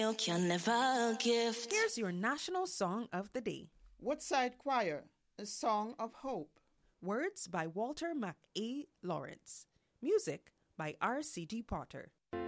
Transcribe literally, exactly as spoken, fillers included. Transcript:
You can never gift. Here's your national song of the day. Woodside Choir, A Song of Hope. Words by Walter McA. Lawrence. Music by R C G. Potter.